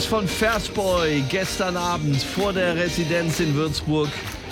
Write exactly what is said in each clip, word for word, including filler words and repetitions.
Jungs von Versboy gestern Abend vor der Residenz in Würzburg.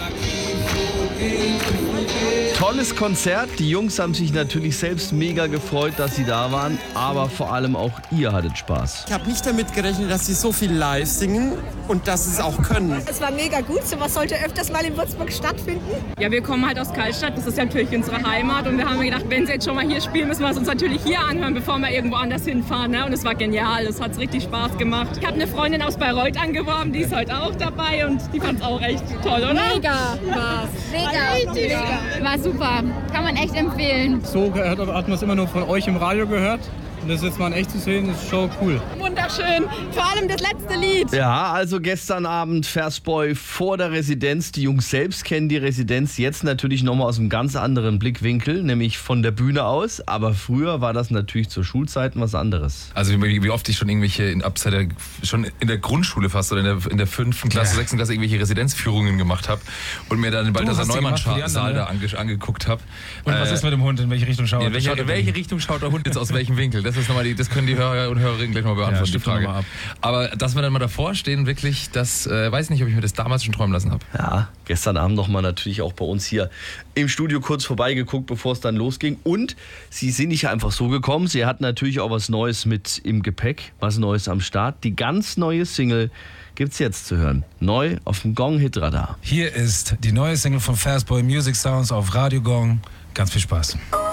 Tolles Konzert. Die Jungs haben sich natürlich selbst mega gefreut, dass sie da waren, aber vor allem auch ihr hattet Spaß. Ich habe nicht damit gerechnet, dass sie so viel live singen und dass sie es auch können. Es war mega gut. Sowas sollte öfters mal in Würzburg stattfinden. Ja, wir kommen halt aus Karlstadt. Das ist ja natürlich unsere Heimat. Und wir haben gedacht, wenn sie jetzt schon mal hier spielen, müssen wir es uns natürlich hier anhören, bevor wir irgendwo anders hinfahren. Ne? Und es war genial. Es hat richtig Spaß gemacht. Ich habe eine Freundin aus Bayreuth angeworben. Die ist heute auch dabei und die fand es auch echt toll, oder? Mega war's. Mega. Mega. War super. Kann man echt empfehlen. So hat man es immer nur von euch im Radio gehört. Und das jetzt mal in echt zu sehen, ist schon cool. Wunderschön. Vor allem das letzte Lied. Ja, also gestern Abend Versboy vor der Residenz. Die Jungs selbst kennen die Residenz jetzt natürlich nochmal aus einem ganz anderen Blickwinkel, nämlich von der Bühne aus. Aber früher war das natürlich zur Schulzeit was anderes. Also wie, wie oft ich schon irgendwelche, in, ab seit der, schon in der Grundschule fast oder in der, in der fünften Klasse, ja. sechsten Klasse irgendwelche Residenzführungen gemacht habe und mir dann den Balthasar Neumann-Saal da ange, angeguckt habe. Und äh, was ist mit dem Hund? In welche Richtung schaut er? In welche, in welche Richtung schaut der Hund jetzt aus welchem Winkel? Das ist noch mal die, das können die Hörer und Hörerinnen gleich mal beantworten, ja, die Frage. Ab. Aber dass wir dann mal davor stehen, wirklich, das äh, weiß nicht, ob ich mir das damals schon träumen lassen habe. Ja, gestern Abend nochmal natürlich auch bei uns hier im Studio kurz vorbeigeguckt, bevor es dann losging. Und sie sind nicht einfach so gekommen, sie hatten natürlich auch was Neues mit im Gepäck, was Neues am Start. Die ganz neue Single gibt's jetzt zu hören. Neu auf dem Gong-Hit-Radar. Hier ist die neue Single von Versboy, Music Sounds auf Radio Gong. Ganz viel Spaß.